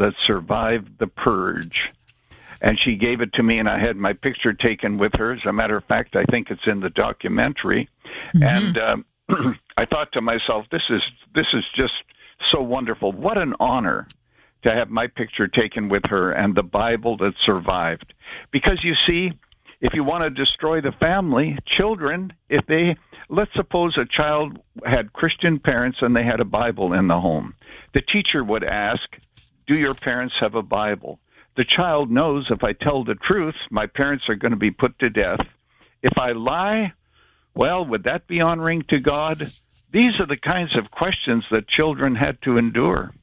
that survived the purge. And she gave it to me, and I had my picture taken with her. As a matter of fact, I think it's in the documentary. And I thought to myself, this is just so wonderful. What an honor to have my picture taken with her and the Bible that survived. Because you see, if you want to destroy the family, children, let's suppose a child had Christian parents and they had a Bible in the home. The teacher would ask, do your parents have a Bible? The child knows if I tell the truth, my parents are going to be put to death. If I lie, well, would that be honoring to God? These are the kinds of questions that children had to endure.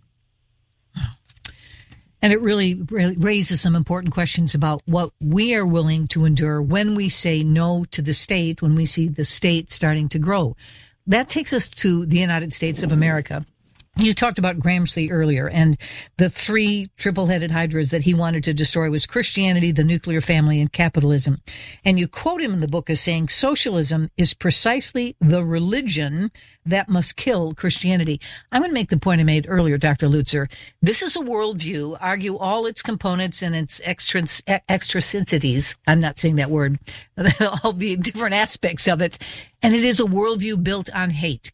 And it really raises some important questions about what we are willing to endure when we say no to the state, when we see the state starting to grow. That takes us to the United States of America. You talked about Gramsci earlier, and the three triple-headed hydras that he wanted to destroy was Christianity, the nuclear family, and capitalism. And you quote him in the book as saying, socialism is precisely the religion that must kill Christianity. I'm going to make the point I made earlier, Dr. Lutzer. This is a worldview, argue all its components and its extracensities. I'm not saying that word, all the different aspects of it. And it is a worldview built on hate.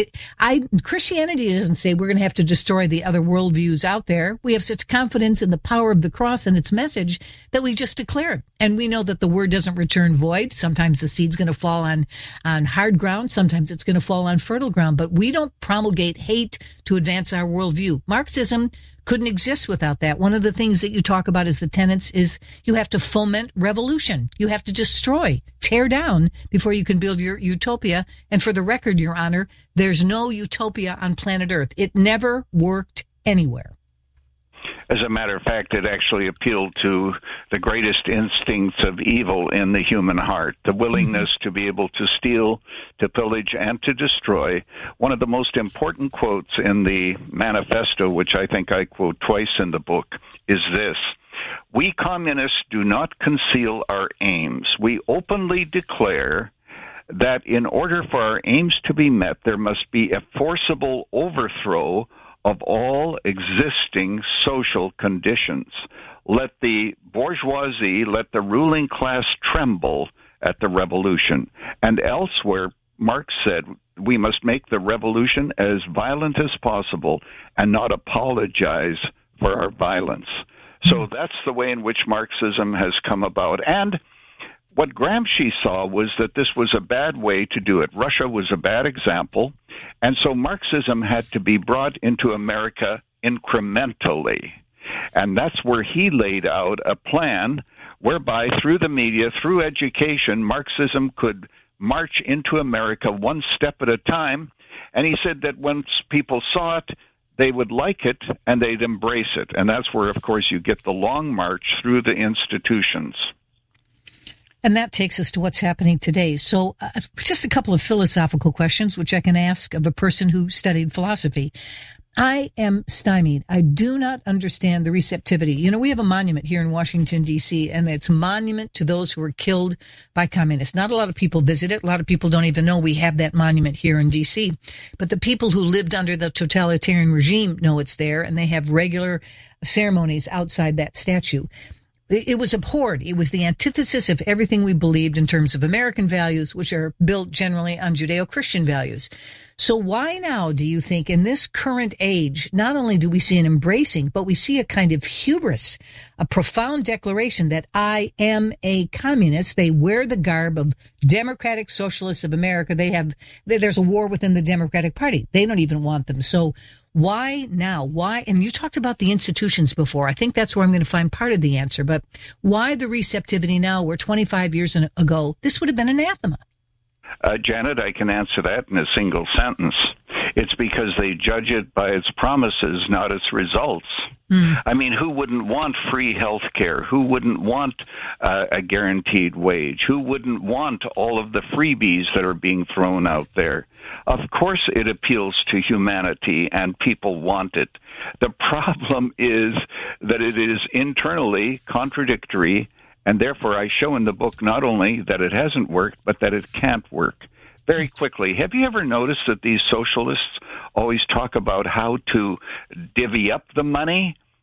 Christianity doesn't say we're going to have to destroy the other worldviews out there. We have such confidence in the power of the cross and its message that we just declare it. And we know that the word doesn't return void. Sometimes the seed's going to fall on hard ground. Sometimes it's going to fall on fertile ground. But we don't promulgate hate to advance our worldview. Marxism couldn't exist without that. One of the things that you talk about as the tenets is you have to foment revolution. You have to destroy, tear down before you can build your utopia. And for the record, Your Honor, there's no utopia on planet Earth. It never worked anywhere. As a matter of fact, it actually appealed to the greatest instincts of evil in the human heart, the willingness to be able to steal, to pillage, and to destroy. One of the most important quotes in the manifesto, which I think I quote twice in the book, is this: "We communists do not conceal our aims. We openly declare that in order for our aims to be met, there must be a forcible overthrow of all existing social conditions. Let the bourgeoisie, let the ruling class tremble at the revolution." And elsewhere, Marx said, we must make the revolution as violent as possible and not apologize for our violence. So that's the way in which Marxism has come about. And what Gramsci saw was that this was a bad way to do it. Russia was a bad example, and so Marxism had to be brought into America incrementally. And that's where he laid out a plan whereby through the media, through education, Marxism could march into America one step at a time. And he said that once people saw it, they would like it and they'd embrace it. And that's where, of course, you get the long march through the institutions. And that takes us to what's happening today. So just a couple of philosophical questions, which I can ask of a person who studied philosophy. I am stymied. I do not understand the receptivity. You know, we have a monument here in Washington, D.C., and it's a monument to those who were killed by communists. Not a lot of people visit it. A lot of people don't even know we have that monument here in D.C. But the people who lived under the totalitarian regime know it's there, and they have regular ceremonies outside that statue. It was abhorred. It was the antithesis of everything we believed in terms of American values, which are built generally on Judeo-Christian values. So why now do you think in this current age, not only do we see an embracing, but we see a kind of hubris, a profound declaration that I am a communist. They wear the garb of Democratic Socialists of America. There's a war within the Democratic Party. They don't even want them. So why now? Why? And you talked about the institutions before. I think that's where I'm going to find part of the answer. But why the receptivity now where 25 years ago, this would have been anathema? Janet, I can answer that in a single sentence. It's because they judge it by its promises, not its results. I mean, who wouldn't want free health care? Who wouldn't want a guaranteed wage? Who wouldn't want all of the freebies that are being thrown out there? Of course it appeals to humanity, and people want it. The problem is that it is internally contradictory, and therefore I show in the book not only that it hasn't worked, but that it can't work. Very quickly, have you ever noticed that these socialists always talk about how to divvy up the money?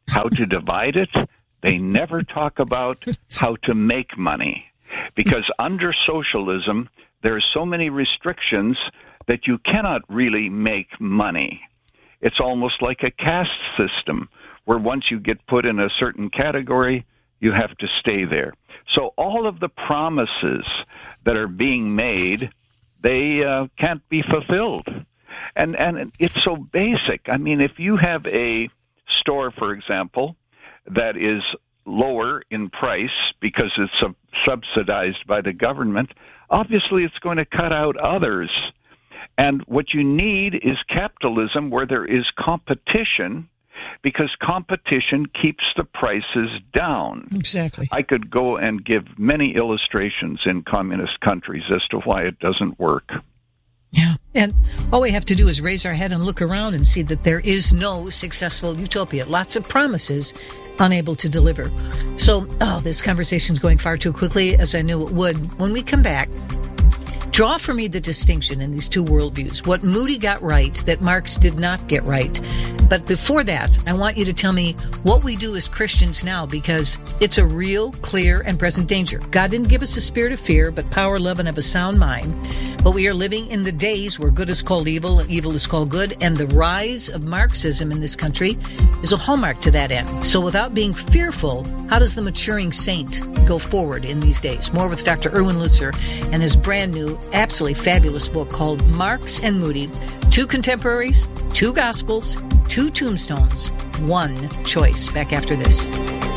how to divide it. They never talk about how to make money. Because under socialism, there are so many restrictions that you cannot really make money. It's almost like a caste system, where once you get put in a certain category, you have to stay there. So all of the promises that are being made, they can't be fulfilled. And it's so basic. I mean, if you have a store, for example, that is lower in price because it's subsidized by the government, obviously it's going to cut out others. And what you need is capitalism where there is competition, because competition keeps the prices down. Exactly. I could go and give many illustrations in communist countries as to why it doesn't work. Yeah, and all we have to do is raise our head and look around and see that there is no successful utopia. Lots of promises, unable to deliver. So, this conversation's going far too quickly, as I knew it would. When we come back, draw for me the distinction in these two worldviews. What Moody got right that Marx did not get right. But before that, I want you to tell me what we do as Christians now, because it's a real, clear, and present danger. God didn't give us a spirit of fear, but power, love, and of a sound mind. But we are living in the days where good is called evil and evil is called good, and the rise of Marxism in this country is a hallmark to that end. So without being fearful, how does the maturing saint go forward in these days? More with Dr. Erwin Lutzer and his brand new, absolutely fabulous book called Marx and Moody, Two Contemporaries, Two Gospels, Two Tombstones, One Choice. Back after this.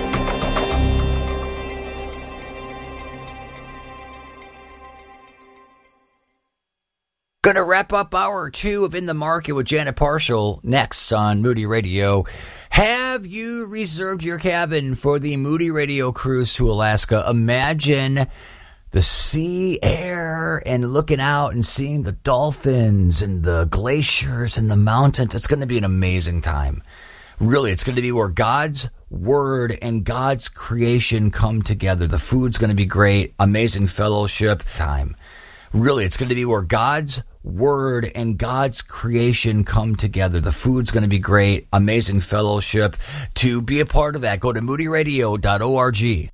Going to wrap up hour 2 of In the Market with Janet Parshall next on Moody Radio. Have you reserved your cabin for the Moody Radio cruise to Alaska? Imagine the sea air and looking out and seeing the dolphins and the glaciers and the mountains. It's going to be an amazing time. Really, it's going to be where God's word and God's creation come together. The food's going to be great. Amazing fellowship time. Really, it's going to be where God's word and God's creation come together. The food's going to be great. Amazing fellowship. To be a part of that, go to moodyradio.org.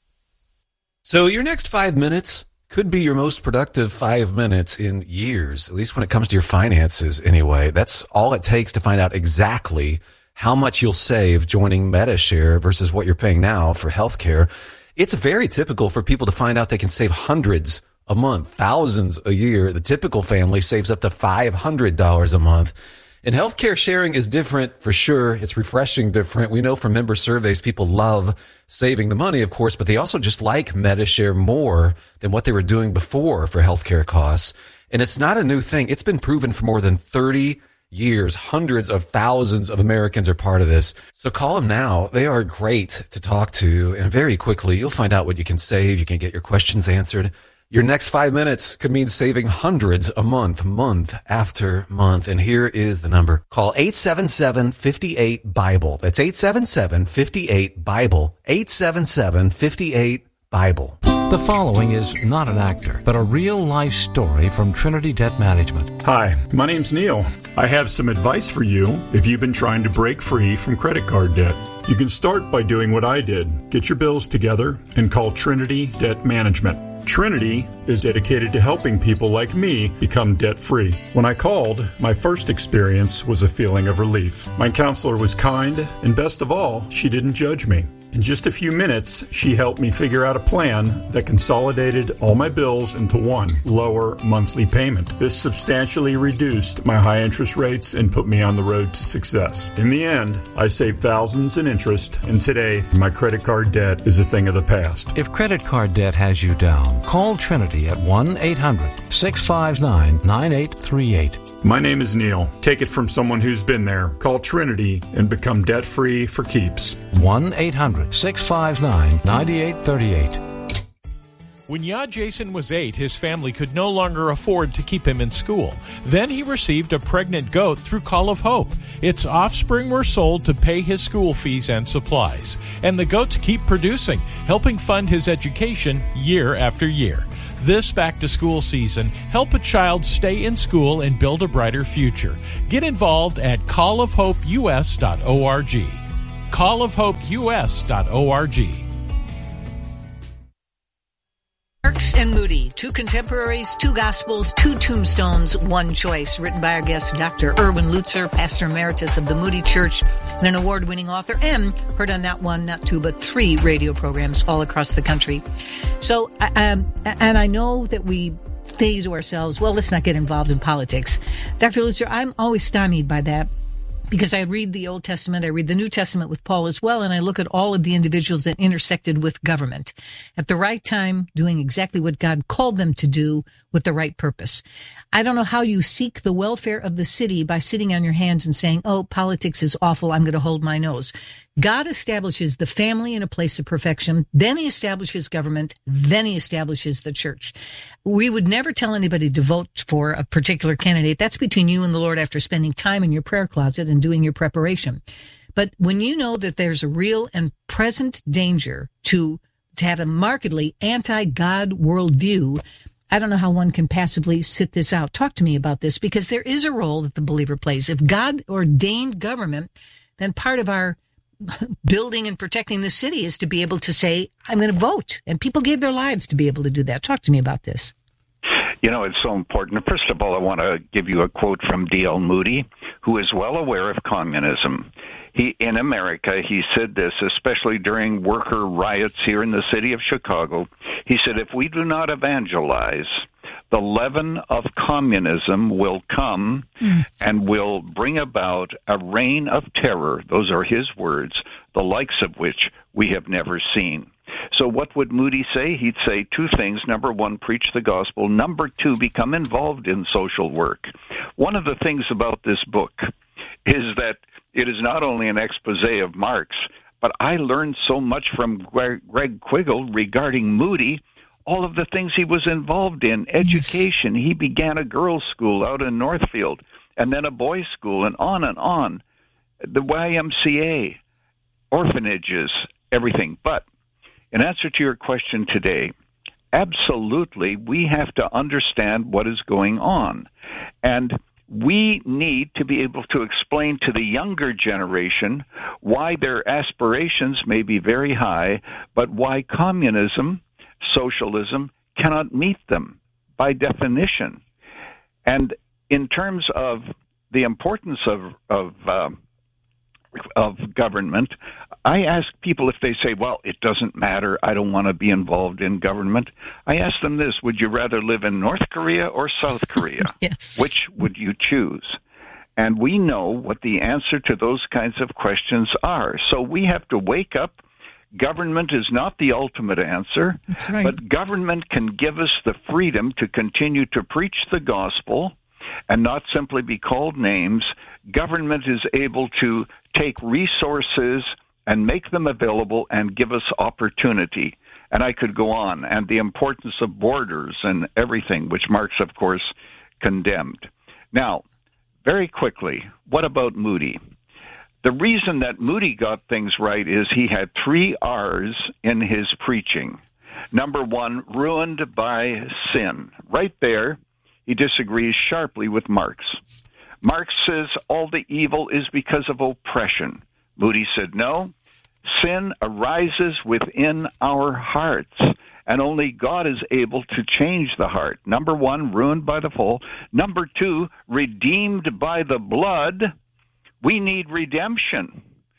So your next 5 minutes could be your most productive 5 minutes in years, at least when it comes to your finances anyway. That's all it takes to find out exactly how much you'll save joining Medi-Share versus what you're paying now for healthcare. It's very typical for people to find out they can save hundreds a month, thousands a year. The typical family saves up to $500 a month. And healthcare sharing is different for sure. It's refreshing different. We know from member surveys, people love saving the money, of course, but they also just like Medi-Share more than what they were doing before for healthcare costs. And it's not a new thing. It's been proven for more than 30 years. Hundreds of thousands of Americans are part of this. So call them now. They are great to talk to. And very quickly, you'll find out what you can save. You can get your questions answered. Your next 5 minutes could mean saving hundreds a month, month after month. And here is the number. Call 877-58-BIBLE. That's 877-58-BIBLE. 877-58-BIBLE. The following is not an actor, but a real-life story from Trinity Debt Management. Hi, my name's Neil. I have some advice for you if you've been trying to break free from credit card debt. You can start by doing what I did. Get your bills together and call Trinity Debt Management. Trinity is dedicated to helping people like me become debt-free. When I called, my first experience was a feeling of relief. My counselor was kind, and best of all, she didn't judge me. In just a few minutes, she helped me figure out a plan that consolidated all my bills into one lower monthly payment. This substantially reduced my high interest rates and put me on the road to success. In the end, I saved thousands in interest, and today, my credit card debt is a thing of the past. If credit card debt has you down, call Trinity at 1-800-659-9838. My name is Neil. Take it from someone who's been there. Call Trinity and become debt-free for keeps. 1-800-659-9838. When Yad Jason was 8, his family could no longer afford to keep him in school. Then he received a pregnant goat through Call of Hope. Its offspring were sold to pay his school fees and supplies. And the goats keep producing, helping fund his education year after year. This back-to-school season, help a child stay in school and build a brighter future. Get involved at callofhopeus.org. callofhopeus.org. Marks and Moody, two contemporaries, two gospels, two tombstones, one choice. Written by our guest, Dr. Erwin Lutzer, pastor emeritus of the Moody Church, and an award-winning author, and heard on not one, not two, but 3 radio programs all across the country. So, and I know that we say to ourselves, well, let's not get involved in politics. Dr. Lutzer, I'm always stymied by that, because I read the Old Testament, I read the New Testament with Paul as well, and I look at all of the individuals that intersected with government at the right time, doing exactly what God called them to do with the right purpose. I don't know how you seek the welfare of the city by sitting on your hands and saying, oh, politics is awful, I'm going to hold my nose. God establishes the family in a place of perfection, then he establishes government, then he establishes the church. We would never tell anybody to vote for a particular candidate. That's between you and the Lord after spending time in your prayer closet and doing your preparation. But when you know that there's a real and present danger to have a markedly anti-God worldview, I don't know how one can passively sit this out. Talk to me about this, because there is a role that the believer plays. If God ordained government, then part of our building and protecting the city is to be able to say, I'm going to vote. And people gave their lives to be able to do that. Talk to me about this. You know, it's so important. First of all, I want to give you a quote from D.L. Moody, who is well aware of communism. In America, he said this, especially during worker riots here in the city of Chicago. He said, if we do not evangelize, the leaven of communism will come and will bring about a reign of terror. Those are his words, the likes of which we have never seen. So what would Moody say? He'd say 2 things. Number 1, preach the gospel. Number 2, become involved in social work. One of the things about this book is that it is not only an expose of Marx, but I learned so much from Greg Quiggle regarding Moody, all of the things he was involved in, education. Yes. He began a girls' school out in Northfield, and then a boys' school, and on, the YMCA, orphanages, everything. But in answer to your question today, absolutely, we have to understand what is going on. And we need to be able to explain to the younger generation why their aspirations may be very high, but why communism, socialism, cannot meet them by definition. And in terms of the importance of government, I ask people if they say, well, it doesn't matter, I don't want to be involved in government. I ask them this, would you rather live in North Korea or South Korea? Yes. Which would you choose? And we know what the answer to those kinds of questions are. So we have to wake up. Government is not the ultimate answer, That's right. But government can give us the freedom to continue to preach the gospel and not simply be called names. Government is able to take resources and make them available and give us opportunity. And I could go on. And the importance of borders and everything, which Marx, of course, condemned. Now, very quickly, what about Moody? The reason that Moody got things right is he had 3 R's in his preaching. Number 1, ruined by sin. Right there, he disagrees sharply with Marx. Marx says all the evil is because of oppression. Moody said, no, sin arises within our hearts, and only God is able to change the heart. Number 1, ruined by the fall. Number 2, redeemed by the blood. We need redemption.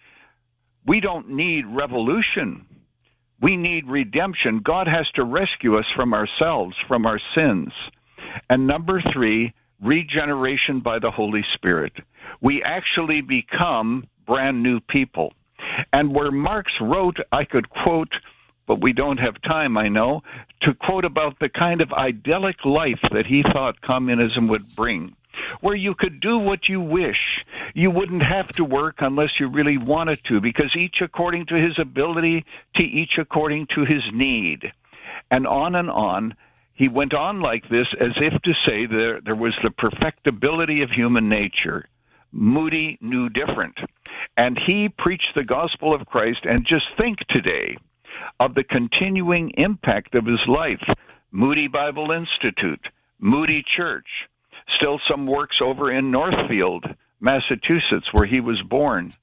We don't need revolution. We need redemption. God has to rescue us from ourselves, from our sins. And number 3, regeneration by the Holy Spirit. We actually become brand new people. And where Marx wrote, I could quote, but we don't have time, I know, to quote about the kind of idyllic life that he thought communism would bring, where you could do what you wish. You wouldn't have to work unless you really wanted to, because each according to his ability, to each according to his need. And on. He went on like this as if to say there was the perfectibility of human nature. Moody knew different. And he preached the gospel of Christ, and just think today of the continuing impact of his life. Moody Bible Institute, Moody Church, still some works over in Northfield, Massachusetts, where he was born.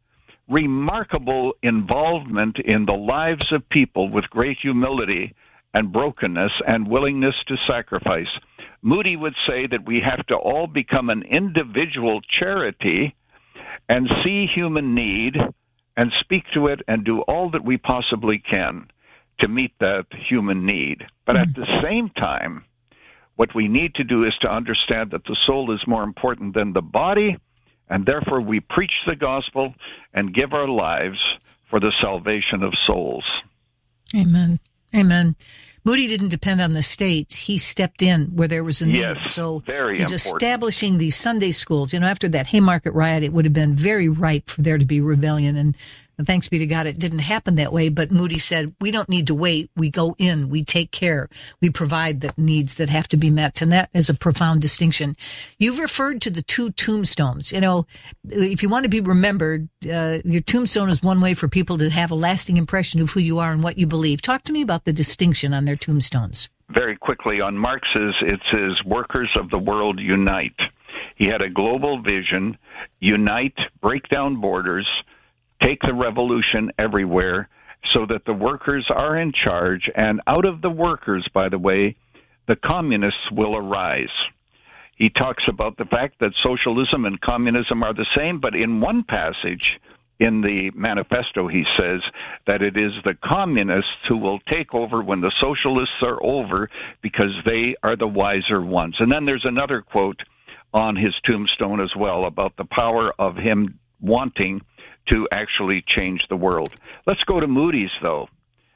remarkable involvement in the lives of people with great humility and brokenness and willingness to sacrifice. Moody would say that we have to all become an individual charity and see human need and speak to it and do all that we possibly can to meet that human need. But at the same time, what we need to do is to understand that the soul is more important than the body, and therefore we preach the gospel and give our lives for the salvation of souls. Amen. Amen. Moody didn't depend on the state. He stepped in where there was a need. Yes, so very he's important. establishing these Sunday schools. After that Haymarket riot, it would have been very ripe for there to be rebellion. And thanks be to God, it didn't happen that way. But Moody said, we don't need to wait. We go in. We take care. We provide the needs that have to be met. And that is a profound distinction. You've referred to the 2 tombstones. If you want to be remembered, your tombstone is one way for people to have a lasting impression of who you are and what you believe. Talk to me about the distinction on their tombstones. Very quickly, on Marx's, it says, workers of the world unite. He had a global vision, unite, break down borders, take the revolution everywhere so that the workers are in charge. And out of the workers, by the way, the communists will arise. He talks about the fact that socialism and communism are the same, but in one passage in the manifesto, he says that it is the communists who will take over when the socialists are over because they are the wiser ones. And then there's another quote on his tombstone as well about the power of him wanting to actually change the world. Let's go to Moody's, though.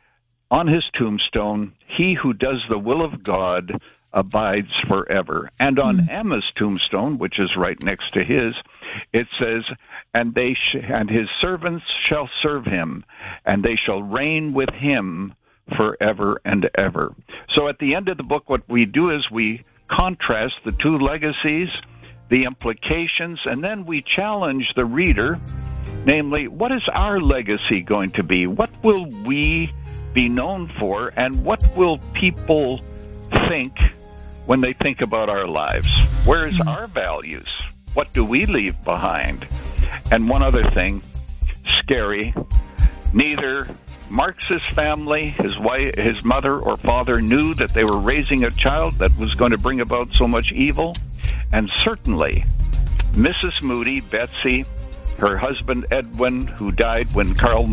On his tombstone, he who does the will of God abides forever. And on Emma's tombstone, which is right next to his, it says, and his servants shall serve him, and they shall reign with him forever and ever. So at the end of the book, what we do is we contrast the 2 legacies, the implications, and then we challenge the reader, namely, what is our legacy going to be? What will we be known for, and what will people think when they think about our lives? Where is our values? What do we leave behind? And one other thing, scary, neither Marx's family, his wife, his mother or father knew that they were raising a child that was going to bring about so much evil. And certainly, Mrs. Moody, Betsy, her husband Edwin, who died when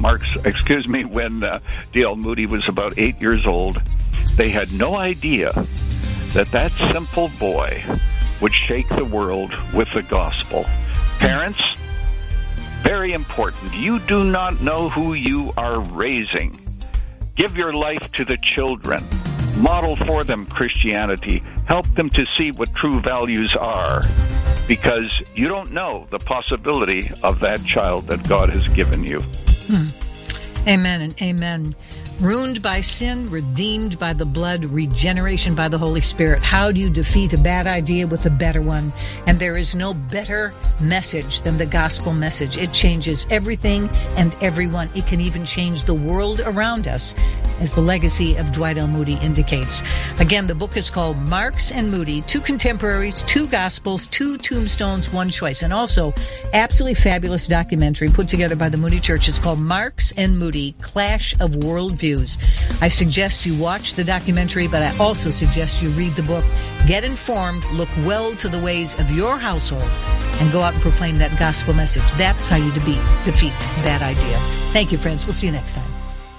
D.L. Moody was about 8 years old, they had no idea that simple boy would shake the world with the gospel. Parents, very important. You do not know who you are raising. Give your life to the children. Model for them Christianity. Help them to see what true values are, because you don't know the possibility of that child that God has given you. Amen and amen. Ruined by sin, redeemed by the blood, regeneration by the Holy Spirit. How do you defeat a bad idea with a better one? And there is no better message than the gospel message. It changes everything and everyone. It can even change the world around us, as the legacy of Dwight L. Moody indicates. Again, the book is called Marx and Moody, 2 contemporaries, 2 gospels, 2 tombstones, 1 choice. And also, absolutely fabulous documentary put together by the Moody Church. It's called Marx and Moody, Clash of Worldviews. I suggest you watch the documentary, but I also suggest you read the book. Get informed, look well to the ways of your household, and go out and proclaim that gospel message. That's how you defeat bad idea. Thank you, friends. We'll see you next time.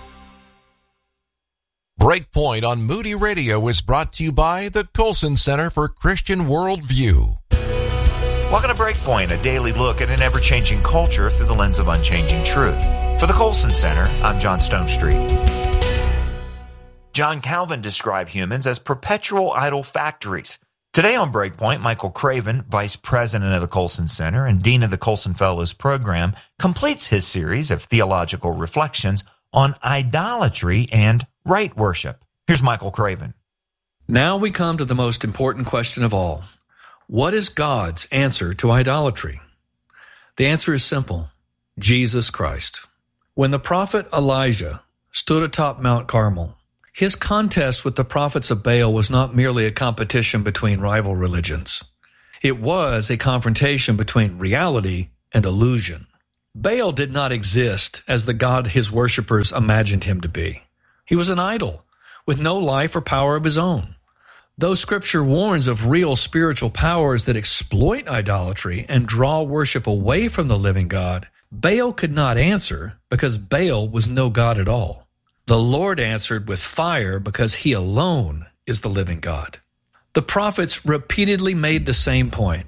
Breakpoint on Moody Radio is brought to you by the Colson Center for Christian Worldview. Welcome to Breakpoint, a daily look at an ever-changing culture through the lens of unchanging truth. For the Colson Center, I'm John Stonestreet. John Calvin described humans as perpetual idol factories. Today on Breakpoint, Michael Craven, Vice President of the Colson Center and Dean of the Colson Fellows Program, completes his series of theological reflections on idolatry and right worship. Here's Michael Craven. Now we come to the most important question of all. What is God's answer to idolatry? The answer is simple: Jesus Christ. When the prophet Elijah stood atop Mount Carmel, his contest with the prophets of Baal was not merely a competition between rival religions. It was a confrontation between reality and illusion. Baal did not exist as the god his worshippers imagined him to be. He was an idol with no life or power of his own. Though Scripture warns of real spiritual powers that exploit idolatry and draw worship away from the living God, Baal could not answer because Baal was no god at all. The Lord answered with fire because he alone is the living God. The prophets repeatedly made the same point.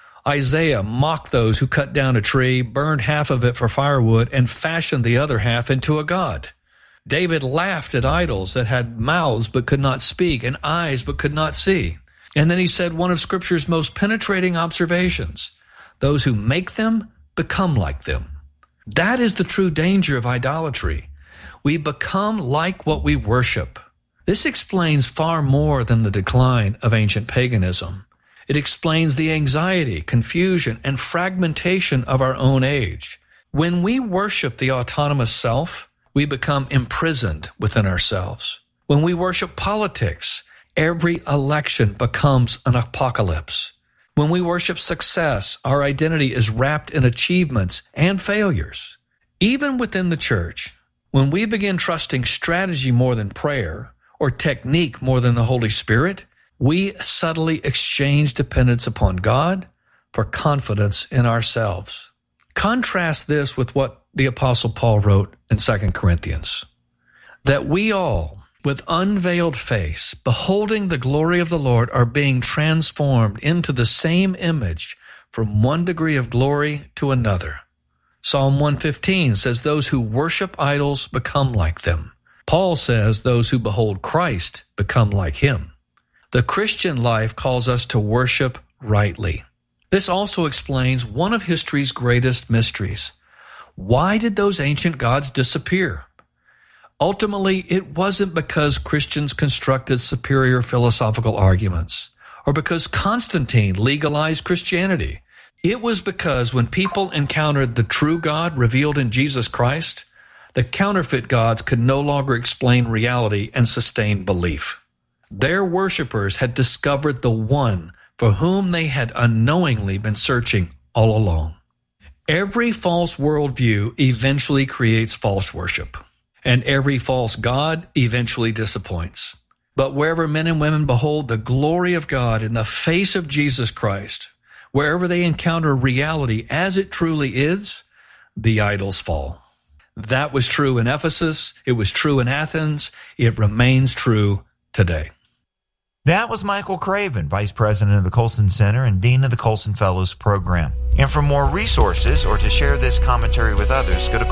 Isaiah mocked those who cut down a tree, burned half of it for firewood, and fashioned the other half into a god. David laughed at idols that had mouths but could not speak and eyes but could not see. And then he said one of Scripture's most penetrating observations, those who make them become like them. That is the true danger of idolatry. We become like what we worship. This explains far more than the decline of ancient paganism. It explains the anxiety, confusion, and fragmentation of our own age. When we worship the autonomous self, we become imprisoned within ourselves. When we worship politics, every election becomes an apocalypse. When we worship success, our identity is wrapped in achievements and failures. Even within the church, when we begin trusting strategy more than prayer, or technique more than the Holy Spirit, we subtly exchange dependence upon God for confidence in ourselves. Contrast this with what the Apostle Paul wrote in 2 Corinthians, that we all, with unveiled face, beholding the glory of the Lord, are being transformed into the same image from one degree of glory to another. Psalm 115 says those who worship idols become like them. Paul says those who behold Christ become like him. The Christian life calls us to worship rightly. This also explains one of history's greatest mysteries. Why did those ancient gods disappear? Ultimately, it wasn't because Christians constructed superior philosophical arguments, or because Constantine legalized Christianity. It was because when people encountered the true God revealed in Jesus Christ, the counterfeit gods could no longer explain reality and sustain belief. Their worshipers had discovered the one for whom they had unknowingly been searching all along. Every false worldview eventually creates false worship, and every false god eventually disappoints. But wherever men and women behold the glory of God in the face of Jesus Christ, wherever they encounter reality as it truly is, the idols fall. That was true in Ephesus. It was true in Athens. It remains true today. That was Michael Craven, Vice President of the Colson Center and Dean of the Colson Fellows Program. And for more resources or to share this commentary with others, go to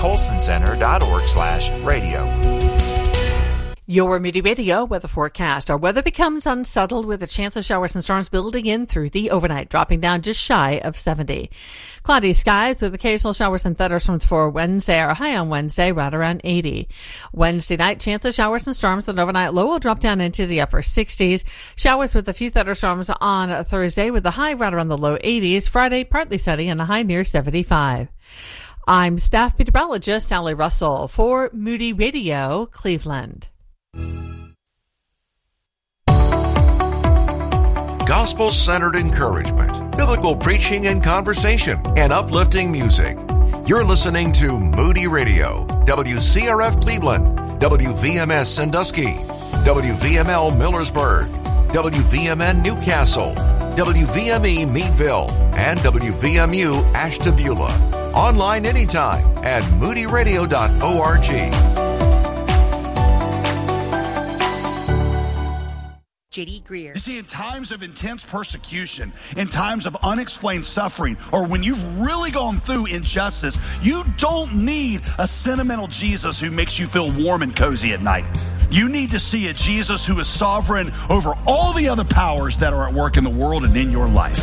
colsoncenter.org/radio. Your Moody Radio weather forecast. Our weather becomes unsettled with a chance of showers and storms building in through the overnight, dropping down just shy of 70. Cloudy skies with occasional showers and thunderstorms for Wednesday. Our high on Wednesday right around 80. Wednesday night, chance of showers and storms, and overnight low will drop down into the upper 60s. Showers with a few thunderstorms on Thursday with the high right around the low 80s. Friday, partly sunny and a high near 75. I'm staff meteorologist Sally Russell for Moody Radio, Cleveland. Gospel-centered encouragement, biblical preaching and conversation, and uplifting music. You're listening to Moody Radio, WCRF Cleveland, WVMS Sandusky, WVML Millersburg, WVMN Newcastle, WVME Meadville, and WVMU Ashtabula. Online anytime at moodyradio.org. J.D. Greer. You see, in times of intense persecution, in times of unexplained suffering, or when you've really gone through injustice, you don't need a sentimental Jesus who makes you feel warm and cozy at night. You need to see a Jesus who is sovereign over all the other powers that are at work in the world and in your life.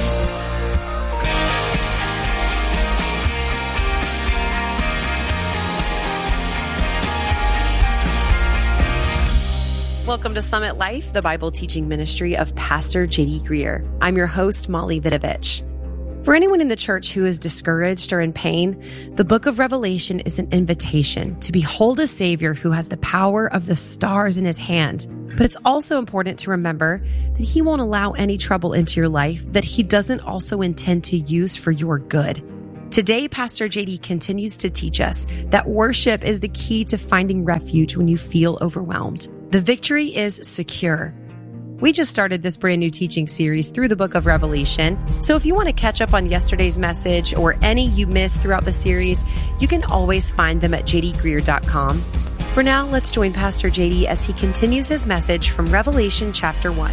Welcome to Summit Life, the Bible teaching ministry of Pastor J.D. Greer. I'm your host, Molly Vidovich. For anyone in the church who is discouraged or in pain, the book of Revelation is an invitation to behold a Savior who has the power of the stars in his hand. But it's also important to remember that he won't allow any trouble into your life that he doesn't also intend to use for your good. Today, Pastor JD continues to teach us that worship is the key to finding refuge when you feel overwhelmed. The victory is secure. We just started this brand new teaching series through the book of Revelation. So if you want to catch up on yesterday's message or any you missed throughout the series, you can always find them at jdgreer.com. For now, let's join Pastor JD as he continues his message from Revelation chapter 1.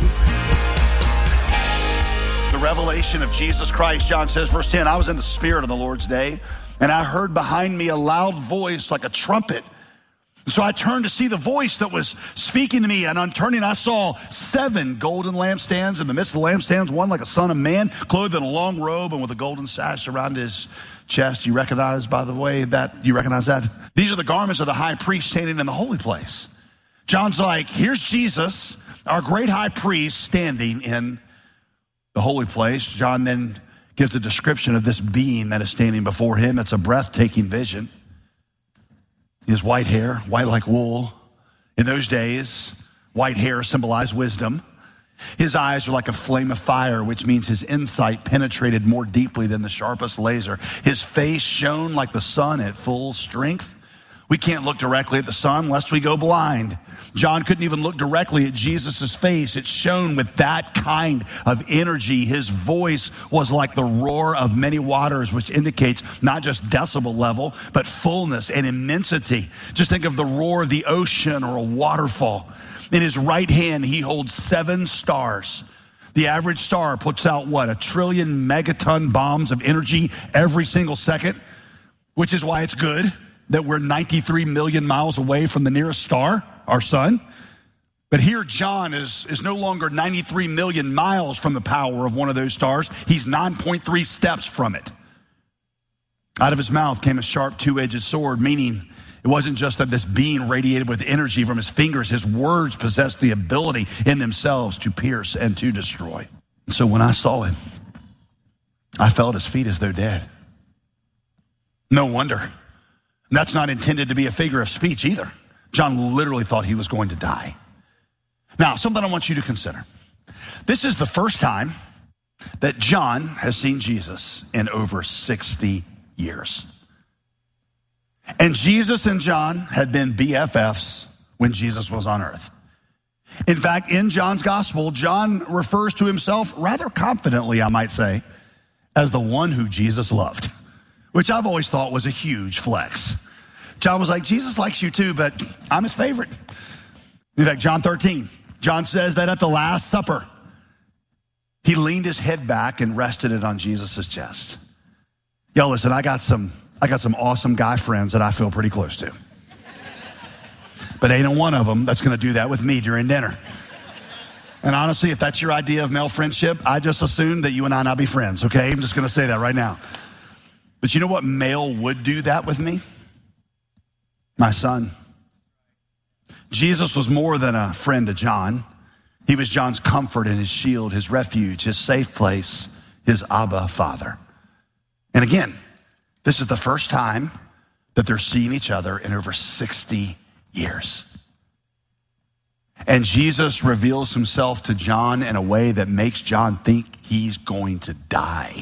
The revelation of Jesus Christ. John says, verse 10, I was in the Spirit on the Lord's day, and I heard behind me a loud voice like a trumpet. So I turned to see the voice that was speaking to me, and on turning I saw 7 golden lampstands. In the midst of the lampstands, one like a son of man, clothed in a long robe and with a golden sash around his chest. You recognize, by the way, that these are the garments of the high priest standing in the holy place. John's like, here's Jesus, our great high priest, standing in the holy place. John then gives a description of this being that is standing before him. It's a breathtaking vision. He has white hair, white like wool. In those days, white hair symbolized wisdom. His eyes were like a flame of fire, which means his insight penetrated more deeply than the sharpest laser. His face shone like the sun at full strength. We can't look directly at the sun lest we go blind. John couldn't even look directly at Jesus' face. It shone with that kind of energy. His voice was like the roar of many waters, which indicates not just decibel level, but fullness and immensity. Just think of the roar of the ocean or a waterfall. In his right hand, he holds 7 stars. The average star puts out, 1 trillion megaton bombs of energy every single second, which is why it's good that we're 93 million miles away from the nearest star, our sun. But here John is no longer 93 million miles from the power of one of those stars. He's 9.3 steps from it. Out of his mouth came a sharp 2-edged sword, meaning it wasn't just that this being radiated with energy from his fingers. His words possessed the ability in themselves to pierce and to destroy. So when I saw him, I fell at his feet as though dead. No wonder. That's not intended to be a figure of speech either. John literally thought he was going to die. Now, something I want you to consider. This is the first time that John has seen Jesus in over 60 years. And Jesus and John had been BFFs when Jesus was on earth. In fact, in John's gospel, John refers to himself rather confidently, I might say, as the one who Jesus loved, which I've always thought was a huge flex. John was like, Jesus likes you too, but I'm his favorite. In fact, John 13, John says that at the Last Supper, he leaned his head back and rested it on Jesus' chest. Yo, listen, I got some awesome guy friends that I feel pretty close to. But ain't one of them that's going to do that with me during dinner. And honestly, if that's your idea of male friendship, I just assume that you and I not be friends, okay? I'm just going to say that right now. But you know what male would do that with me? My son. Jesus was more than a friend to John. He was John's comfort and his shield, his refuge, his safe place, his Abba Father. And again, this is the first time that they're seeing each other in over 60 years. And Jesus reveals himself to John in a way that makes John think he's going to die.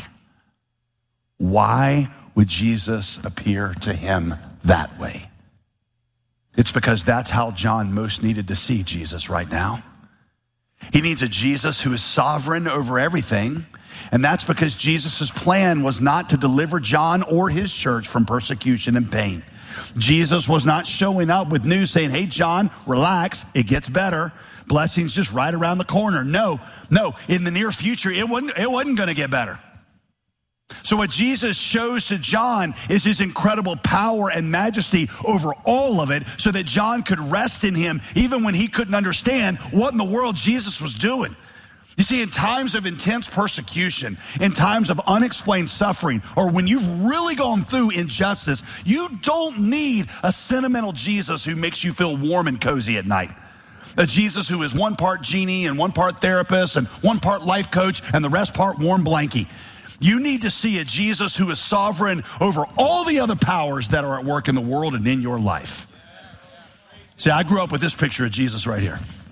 Why would Jesus appear to him that way? It's because that's how John most needed to see Jesus right now. He needs a Jesus who is sovereign over everything. And that's because Jesus' plan was not to deliver John or his church from persecution and pain. Jesus was not showing up with news saying, hey, John, relax, it gets better. Blessing's just right around the corner. No, in the near future, it wasn't going to get better. So what Jesus shows to John is his incredible power and majesty over all of it so that John could rest in him even when he couldn't understand what in the world Jesus was doing. You see, in times of intense persecution, in times of unexplained suffering, or when you've really gone through injustice, you don't need a sentimental Jesus who makes you feel warm and cozy at night. A Jesus who is 1 part genie and 1 part therapist and 1 part life coach and the rest part warm blankie. You need to see a Jesus who is sovereign over all the other powers that are at work in the world and in your life. See, I grew up with this picture of Jesus right here.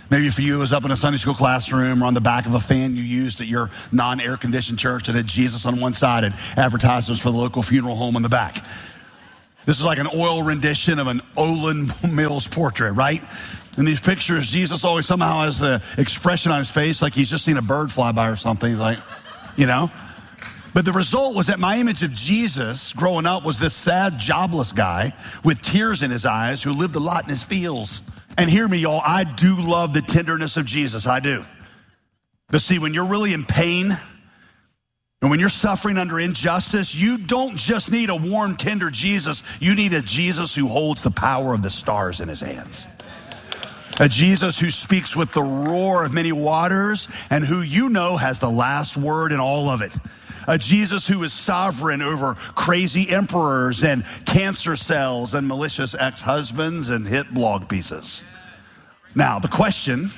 Maybe for you, it was up in a Sunday school classroom or on the back of a fan you used at your non-air conditioned church that had Jesus on one side and advertisements for the local funeral home on the back. This is like an oil rendition of an Olin Mills portrait, right? In these pictures, Jesus always somehow has the expression on his face like he's just seen a bird fly by or something. He's like, you know? But the result was that my image of Jesus growing up was this sad, jobless guy with tears in his eyes who lived a lot in his fields. And hear me, y'all, I do love the tenderness of Jesus. I do. But see, when you're really in pain and when you're suffering under injustice, you don't just need a warm, tender Jesus. You need a Jesus who holds the power of the stars in his hands. A Jesus who speaks with the roar of many waters and who you know has the last word in all of it. A Jesus who is sovereign over crazy emperors and cancer cells and malicious ex-husbands and hit blog pieces. Now, the question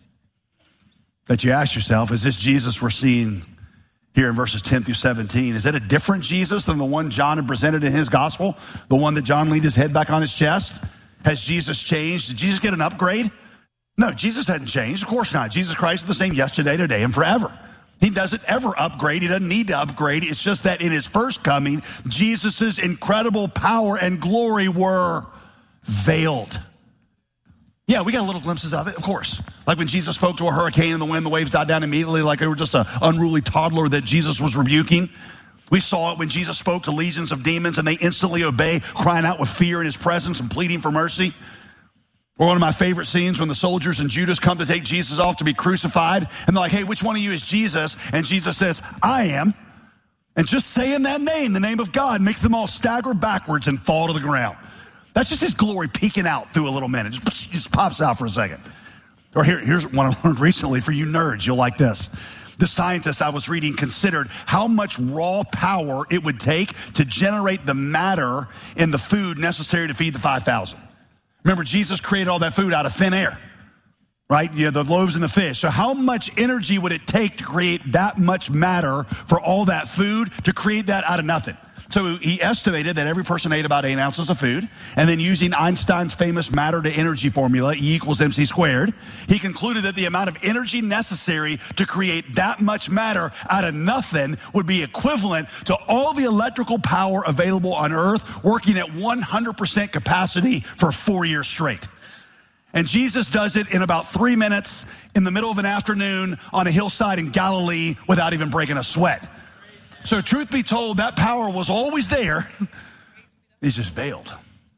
that you ask yourself, is this Jesus we're seeing here in verses 10 through 17, is it a different Jesus than the one John had presented in his gospel? The one that John leaned his head back on his chest? Has Jesus changed? Did Jesus get an upgrade? No, Jesus hadn't changed. Of course not. Jesus Christ is the same yesterday, today, and forever. He doesn't ever upgrade. He doesn't need to upgrade. It's just that in his first coming, Jesus' incredible power and glory were veiled. Yeah, we got little glimpses of it, of course. Like when Jesus spoke to a hurricane and the wind, the waves died down immediately like they were just an unruly toddler that Jesus was rebuking. We saw it when Jesus spoke to legions of demons and they instantly obey, crying out with fear in his presence and pleading for mercy. Or one of my favorite scenes when the soldiers and Judas come to take Jesus off to be crucified. And they're like, hey, which one of you is Jesus? And Jesus says, I am. And just saying that name, the name of God, makes them all stagger backwards and fall to the ground. That's just his glory peeking out through a little minute. It just pops out for a second. Or here's one I learned recently for you nerds. You'll like this. The scientist I was reading considered how much raw power it would take to generate the matter in the food necessary to feed the 5,000. Remember, Jesus created all that food out of thin air, right? You know, the loaves and the fish. So how much energy would it take to create that much matter for all that food, to create that out of nothing? So he estimated that every person ate about 8 ounces of food. And then using Einstein's famous matter to energy formula, E equals MC squared, he concluded that the amount of energy necessary to create that much matter out of nothing would be equivalent to all the electrical power available on Earth working at 100% capacity for 4 years straight. And Jesus does it in about 3 minutes in the middle of an afternoon on a hillside in Galilee without even breaking a sweat. So truth be told, that power was always there. It's just veiled.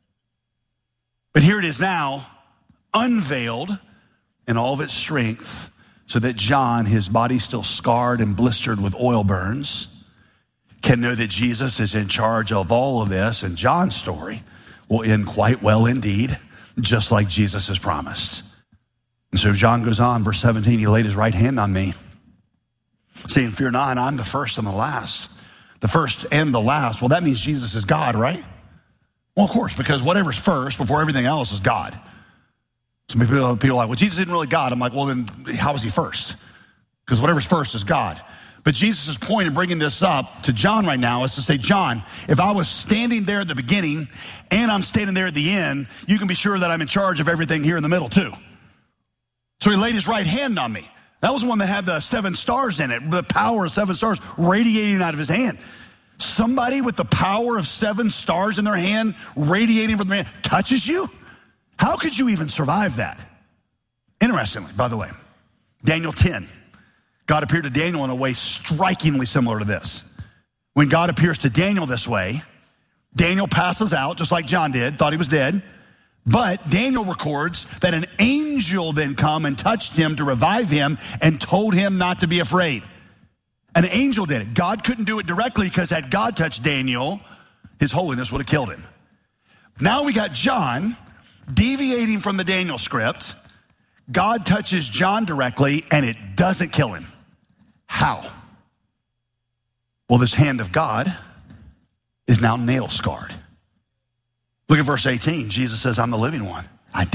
But here it is now, unveiled in all of its strength, so that John, his body still scarred and blistered with oil burns, can know that Jesus is in charge of all of this. And John's story will end quite well indeed, just like Jesus has promised. And so John goes on, verse 17, he laid his right hand on me, saying, fear not, I'm the first and the last. The first and the last. Well, that means Jesus is God, right? Well, of course, because whatever's first before everything else is God. Some people are like, well, Jesus isn't really God. I'm like, well, then how is he first? Because whatever's first is God. But Jesus' point in bringing this up to John right now is to say, John, if I was standing there at the beginning and I'm standing there at the end, you can be sure that I'm in charge of everything here in the middle too. So he laid his right hand on me. That was the one that had the 7 stars in it, the power of 7 stars radiating out of his hand. Somebody with the power of 7 stars in their hand, radiating from their hand, touches you? How could you even survive that? Interestingly, by the way, Daniel 10, God appeared to Daniel in a way strikingly similar to this. When God appears to Daniel this way, Daniel passes out, just like John did, thought he was dead. But Daniel records that an angel then come and touched him to revive him and told him not to be afraid. An angel did it. God couldn't do it directly because had God touched Daniel, his holiness would have killed him. Now we got John deviating from the Daniel script. God touches John directly and it doesn't kill him. How? Well, this hand of God is now nail scarred. Look at verse 18. Jesus says, I'm the living one. I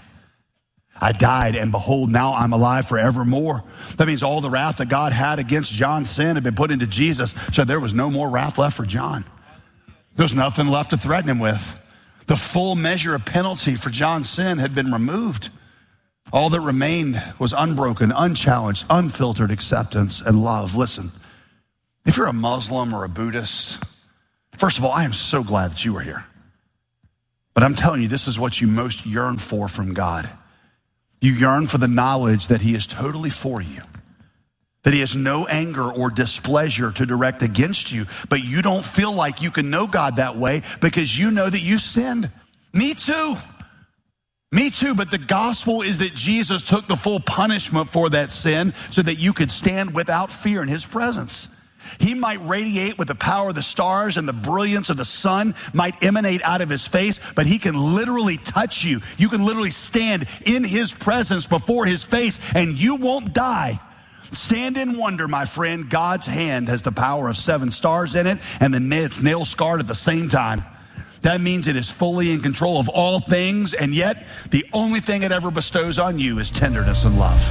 died, and behold, now I'm alive forevermore. That means all the wrath that God had against John's sin had been put into Jesus, so there was no more wrath left for John. There's nothing left to threaten him with. The full measure of penalty for John's sin had been removed. All that remained was unbroken, unchallenged, unfiltered acceptance and love. Listen, if you're a Muslim or a Buddhist, first of all, I am so glad that you are here. But I'm telling you, this is what you most yearn for from God. You yearn for the knowledge that he is totally for you, that he has no anger or displeasure to direct against you, but you don't feel like you can know God that way because you know that you sinned. Me too. Me too, but the gospel is that Jesus took the full punishment for that sin so that you could stand without fear in his presence. He might radiate with the power of the stars and the brilliance of the sun might emanate out of his face, but he can literally touch you. You can literally stand in his presence before his face and you won't die. Stand in wonder, my friend. God's hand has the power of 7 stars in it and it's nail scarred at the same time. That means it is fully in control of all things, and yet the only thing it ever bestows on you is tenderness and love.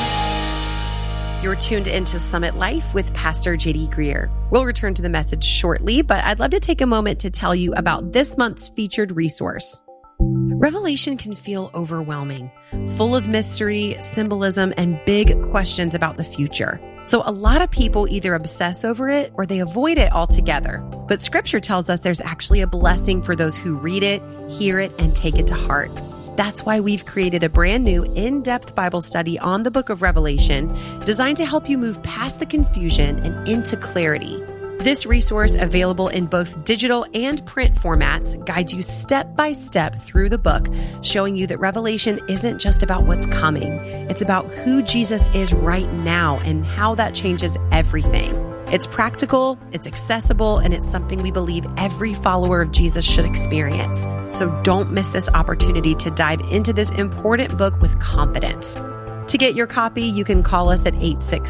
You're tuned into Summit Life with Pastor J.D. Greear. We'll return to the message shortly, but I'd love to take a moment to tell you about this month's featured resource. Revelation can feel overwhelming, full of mystery, symbolism, and big questions about the future. So a lot of people either obsess over it or they avoid it altogether. But Scripture tells us there's actually a blessing for those who read it, hear it, and take it to heart. That's why we've created a brand new in-depth Bible study on the book of Revelation designed to help you move past the confusion and into clarity. This resource, available in both digital and print formats, guides you step by step through the book, showing you that Revelation isn't just about what's coming. It's about who Jesus is right now and how that changes everything. It's practical, it's accessible, and it's something we believe every follower of Jesus should experience. So don't miss this opportunity to dive into this important book with confidence. To get your copy, you can call us at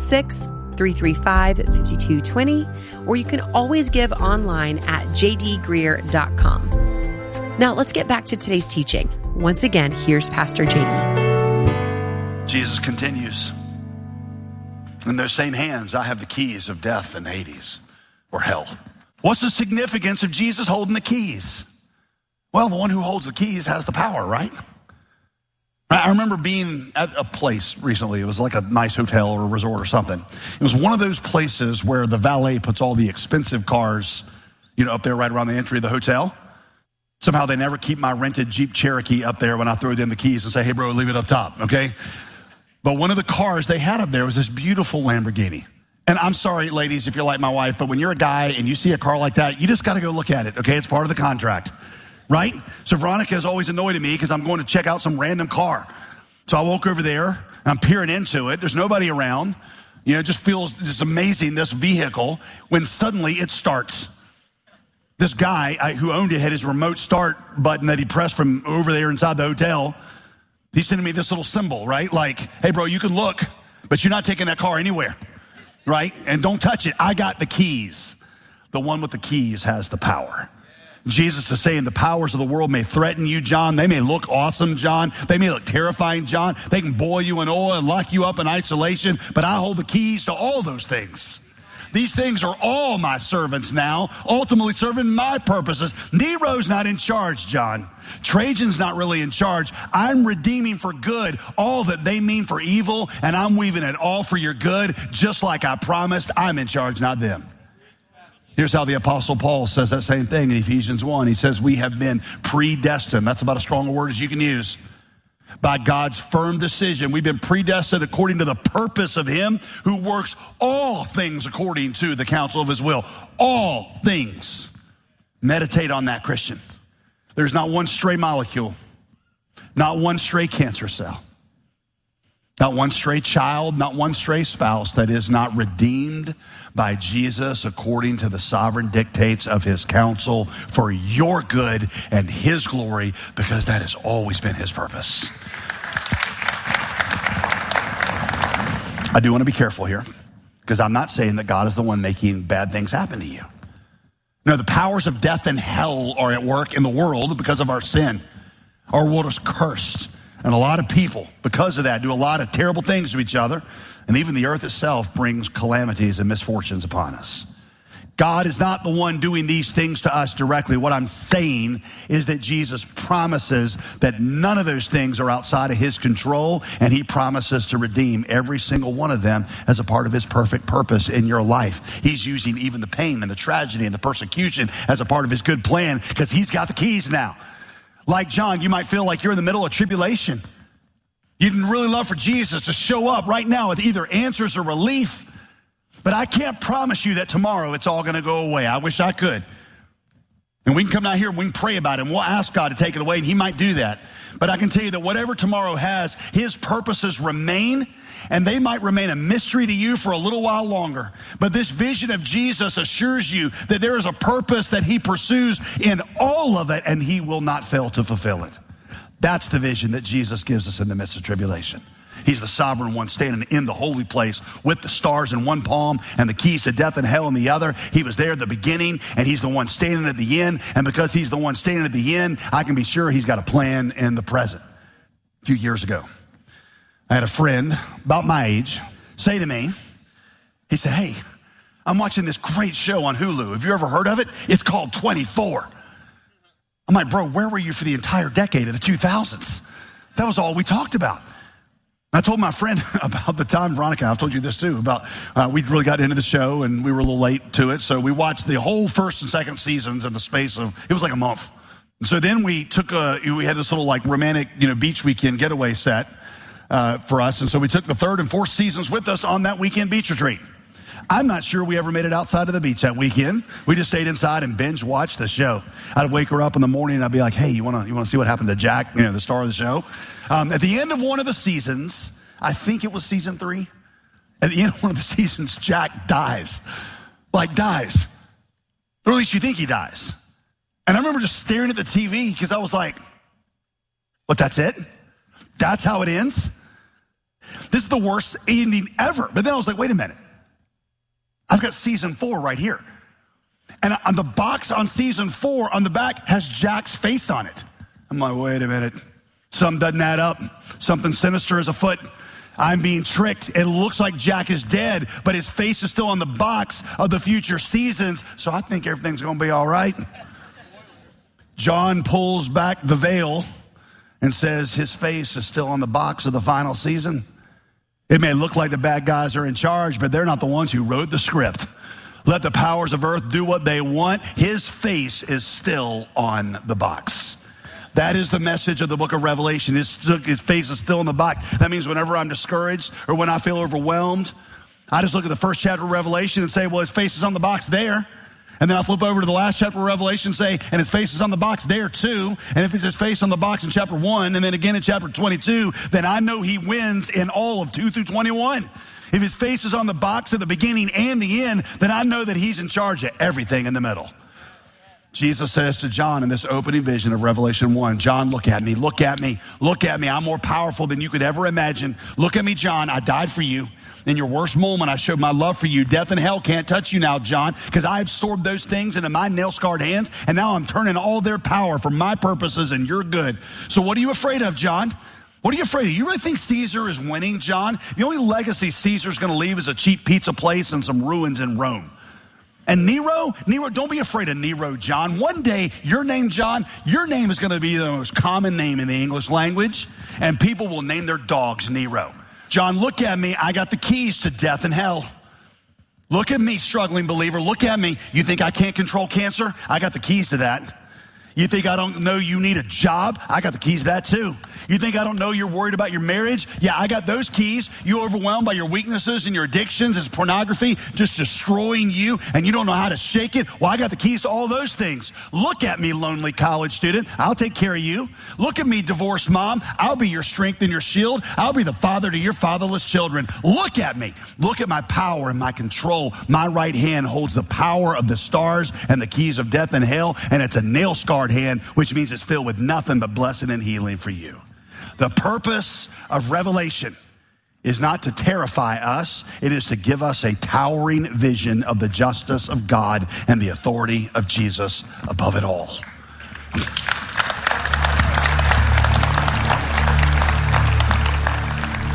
866-335-5220, or you can always give online at jdgreear.com. Now let's get back to today's teaching. Once again, here's Pastor JD. Jesus continues. In those same hands, I have the keys of death and Hades, or hell. What's the significance of Jesus holding the keys? Well, the one who holds the keys has the power, right? I remember being at a place recently. It was like a nice hotel or a resort or something. It was one of those places where the valet puts all the expensive cars, up there right around the entry of the hotel. Somehow they never keep my rented Jeep Cherokee up there when I throw them the keys and say, hey, bro, leave it up top, okay? But one of the cars they had up there was this beautiful Lamborghini. And I'm sorry, ladies, if you're like my wife, but when you're a guy and you see a car like that, you just got to go look at it, okay? It's part of the contract, right? So Veronica is always annoyed at me because I'm going to check out some random car. So I walk over there, and I'm peering into it. There's nobody around. It just feels just amazing, this vehicle, when suddenly it starts. This guy who owned it had his remote start button that he pressed from over there inside the hotel. He's sending me this little symbol, right? Like, hey, bro, you can look, but you're not taking that car anywhere, right? And don't touch it. I got the keys. The one with the keys has the power. Jesus is saying the powers of the world may threaten you, John. They may look awesome, John. They may look terrifying, John. They can boil you in oil and lock you up in isolation, but I hold the keys to all those things. These things are all my servants now, ultimately serving my purposes. Nero's not in charge, John. Trajan's not really in charge. I'm redeeming for good all that they mean for evil, and I'm weaving it all for your good, just like I promised. I'm in charge, not them. Here's how the Apostle Paul says that same thing in Ephesians 1. He says, we have been predestined. That's about as strong a word as you can use. By God's firm decision, we've been predestined according to the purpose of him who works all things according to the counsel of his will. All things. Meditate on that, Christian. There's not one stray molecule, not one stray cancer cell, not one stray child, not one stray spouse that is not redeemed by Jesus according to the sovereign dictates of his counsel for your good and his glory, because that has always been his purpose. I do want to be careful here, because I'm not saying that God is the one making bad things happen to you. No, the powers of death and hell are at work in the world because of our sin. Our world is cursed. And a lot of people, because of that, do a lot of terrible things to each other. And even the earth itself brings calamities and misfortunes upon us. God is not the one doing these things to us directly. What I'm saying is that Jesus promises that none of those things are outside of his control, and he promises to redeem every single one of them as a part of his perfect purpose in your life. He's using even the pain and the tragedy and the persecution as a part of his good plan because he's got the keys now. Like John, you might feel like you're in the middle of tribulation. You'd really love for Jesus to show up right now with either answers or relief. But I can't promise you that tomorrow it's all going to go away. I wish I could. And we can come down here and we can pray about it and we'll ask God to take it away, and he might do that. But I can tell you that whatever tomorrow has, his purposes remain, and they might remain a mystery to you for a little while longer. But this vision of Jesus assures you that there is a purpose that he pursues in all of it, and he will not fail to fulfill it. That's the vision that Jesus gives us in the midst of tribulation. He's the sovereign one standing in the holy place with the stars in one palm and the keys to death and hell in the other. He was there at the beginning, and he's the one standing at the end. And because he's the one standing at the end, I can be sure he's got a plan in the present. A few years ago, I had a friend about my age say to me, he said, "Hey, I'm watching this great show on Hulu. Have you ever heard of it? It's called 24. I'm like, "Bro, where were you for the entire decade of the 2000s? That was all we talked about." I told my friend about the time, Veronica, I've told you this too, about we really got into the show and we were a little late to it. So we watched the whole first and second seasons in the space of, it was like a month. And so then we had this little like romantic, beach weekend getaway set for us. And so we took the third and fourth seasons with us on that weekend beach retreat. I'm not sure we ever made it outside of the beach that weekend. We just stayed inside and binge watched the show. I'd wake her up in the morning and I'd be like, "Hey, you want to see what happened to Jack, the star of the show?" At the end of one of the seasons, I think it was season 3. At the end of one of the seasons, Jack dies. Like dies. Or at least you think he dies. And I remember just staring at the TV because I was like, "What, that's it? That's how it ends? This is the worst ending ever." But then I was like, wait a minute. I've got season 4 right here. And on the box on season 4 on the back has Jack's face on it. I'm like, wait a minute. Something doesn't add up. Something sinister is afoot. I'm being tricked. It looks like Jack is dead, but his face is still on the box of the future seasons. So I think everything's going to be all right. John pulls back the veil and says his face is still on the box of the final season. It may look like the bad guys are in charge, but they're not the ones who wrote the script. Let the powers of earth do what they want. His face is still on the box. That is the message of the book of Revelation. His face is still in the box. That means whenever I'm discouraged or when I feel overwhelmed, I just look at the first chapter of Revelation and say, well, his face is on the box there. And then I'll flip over to the last chapter of Revelation and say, and his face is on the box there too. And if it's his face on the box in chapter 1 and then again in chapter 22, then I know he wins in all of 2 through 21. If his face is on the box at the beginning and the end, then I know that he's in charge of everything in the middle. Jesus says to John in this opening vision of Revelation 1, "John, look at me, look at me, look at me. I'm more powerful than you could ever imagine. Look at me, John. I died for you. In your worst moment, I showed my love for you. Death and hell can't touch you now, John, because I absorbed those things into my nail-scarred hands, and now I'm turning all their power for my purposes and your good. So what are you afraid of, John? What are you afraid of? You really think Caesar is winning, John? The only legacy Caesar's going to leave is a cheap pizza place and some ruins in Rome. And Nero, don't be afraid of Nero, John. One day, your name, John, your name is going to be the most common name in the English language, and people will name their dogs Nero. John, look at me. I got the keys to death and hell. Look at me, struggling believer. Look at me. You think I can't control cancer? I got the keys to that. You think I don't know you need a job? I got the keys to that too. You think I don't know you're worried about your marriage? Yeah, I got those keys. You overwhelmed by your weaknesses and your addictions? Is pornography just destroying you and you don't know how to shake it? Well, I got the keys to all those things. Look at me, lonely college student. I'll take care of you. Look at me, divorced mom. I'll be your strength and your shield. I'll be the father to your fatherless children. Look at me. Look at my power and my control. My right hand holds the power of the stars and the keys of death and hell, and it's a nail-scarred hand, which means it's filled with nothing but blessing and healing for you. The purpose of Revelation is not to terrify us. It is to give us a towering vision of the justice of God and the authority of Jesus above it all.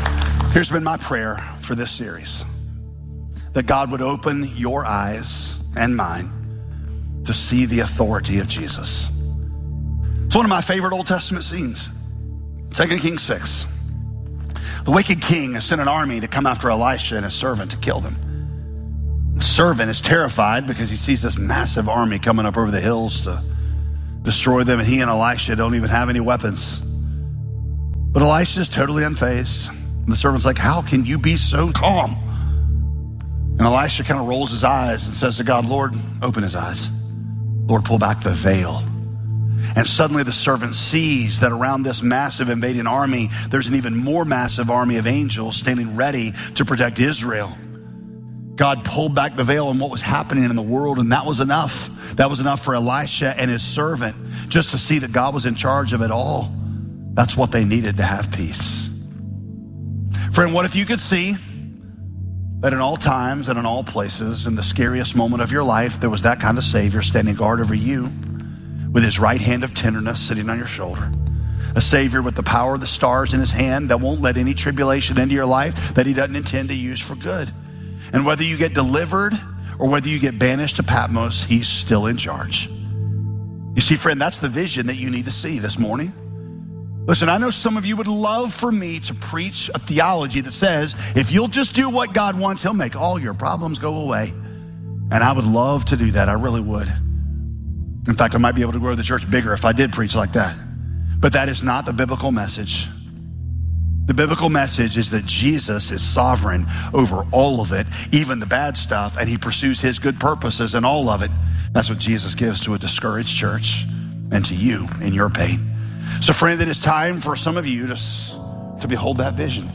Here's been my prayer for this series: that God would open your eyes and mine to see the authority of Jesus. It's one of my favorite Old Testament scenes. 2 Kings 6. The wicked king has sent an army to come after Elisha and his servant to kill them. The servant is terrified because he sees this massive army coming up over the hills to destroy them, and he and Elisha don't even have any weapons. But Elisha is totally unfazed. And the servant's like, how can you be so calm? And Elisha kind of rolls his eyes and says to God, Lord, open his eyes. Lord, pull back the veil. And suddenly the servant sees that around this massive invading army, there's an even more massive army of angels standing ready to protect Israel. God pulled back the veil on what was happening in the world, and that was enough. That was enough for Elisha and his servant just to see that God was in charge of it all. That's what they needed to have peace. Friend, what if you could see that in all times and in all places, in the scariest moment of your life, there was that kind of Savior standing guard over you with his right hand of tenderness sitting on your shoulder. A Savior with the power of the stars in his hand that won't let any tribulation into your life that he doesn't intend to use for good. And whether you get delivered or whether you get banished to Patmos, he's still in charge. You see, friend, that's the vision that you need to see this morning. Listen, I know some of you would love for me to preach a theology that says, if you'll just do what God wants, he'll make all your problems go away. And I would love to do that. I really would. In fact, I might be able to grow the church bigger if I did preach like that. But that is not the biblical message. The biblical message is that Jesus is sovereign over all of it, even the bad stuff, and he pursues his good purposes in all of it. That's what Jesus gives to a discouraged church and to you in your pain. So friend, it is time for some of you to behold that vision.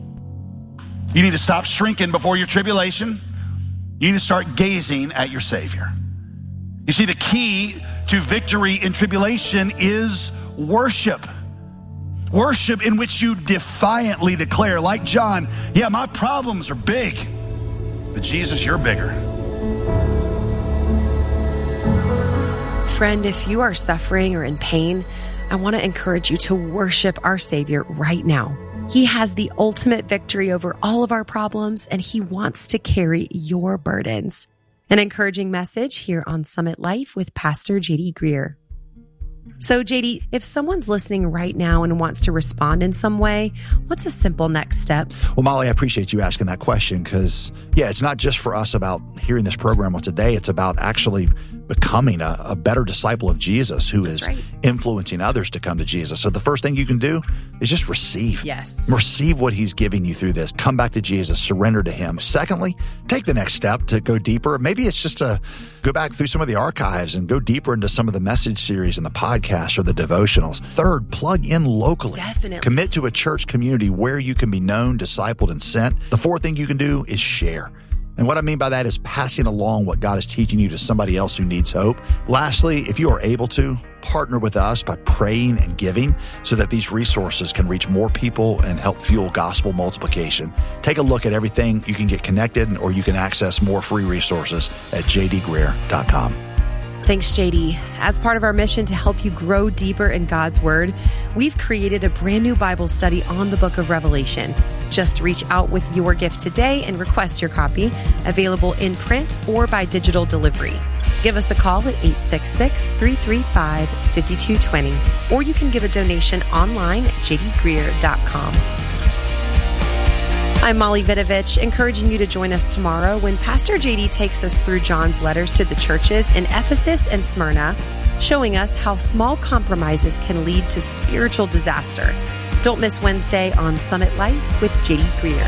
You need to stop shrinking before your tribulation. You need to start gazing at your Savior. You see, the key to victory in tribulation is worship. Worship in which you defiantly declare, like John, yeah, my problems are big, but Jesus, you're bigger. Friend, if you are suffering or in pain, I want to encourage you to worship our Savior right now. He has the ultimate victory over all of our problems, and he wants to carry your burdens. An encouraging message here on Summit Life with Pastor J.D. Greer. So, JD, if someone's listening right now and wants to respond in some way, what's a simple next step? Well, Molly, I appreciate you asking that question because, it's not just for us about hearing this program on today. It's about actually becoming a better disciple of Jesus who is influencing others to come to Jesus. So the first thing you can do is just receive. Yes. Receive what he's giving you through this. Come back to Jesus. Surrender to him. Secondly, take the next step to go deeper. Maybe it's just to go back through some of the archives and go deeper into some of the message series and the podcasts or the devotionals. Third, plug in locally. Definitely. Commit to a church community where you can be known, discipled, and sent. The fourth thing you can do is share. And what I mean by that is passing along what God is teaching you to somebody else who needs hope. Lastly, if you are able to, partner with us by praying and giving so that these resources can reach more people and help fuel gospel multiplication. Take a look at everything. You can get connected or you can access more free resources at jdgreer.com. Thanks, JD. As part of our mission to help you grow deeper in God's Word, we've created a brand new Bible study on the book of Revelation. Just reach out with your gift today and request your copy, available in print or by digital delivery. Give us a call at 866-335-5220, or you can give a donation online at jdgreer.com. I'm Molly Vidovich, encouraging you to join us tomorrow when Pastor JD takes us through John's letters to the churches in Ephesus and Smyrna, showing us how small compromises can lead to spiritual disaster. Don't miss Wednesday on Summit Life with JD Greer.